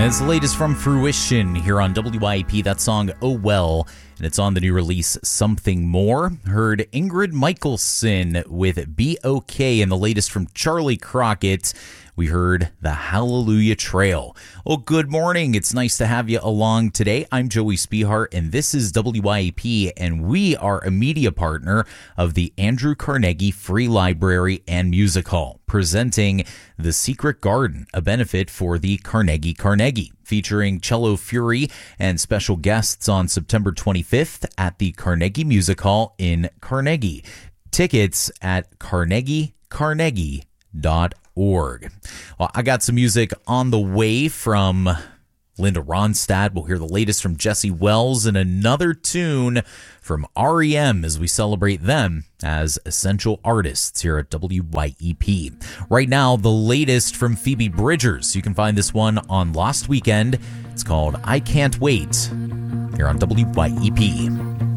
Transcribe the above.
It's the latest from Fruition here on WYAP. That song, Oh Well, and it's on the new release, Something More. Heard Ingrid Michaelson with Be Okay, and the latest from Charlie Crockett. We heard The Hallelujah Trail. Well, good morning. It's nice to have you along today. I'm Joey Spehart, and this is WYAP, and we are a media partner of the Andrew Carnegie Free Library and Music Hall, presenting The Secret Garden, a benefit for the Carnegie, featuring Cello Fury and special guests on September 25th at the Carnegie Music Hall in Carnegie. Tickets at carnegie.org. Well, I got some music on the way from Linda Ronstadt. We'll hear the latest from Jesse Wells and another tune from REM as we celebrate them as essential artists here at WYEP. Right now, the latest from Phoebe Bridgers. You can find this one on Lost Weekend. It's called I Can't Wait here on WYEP.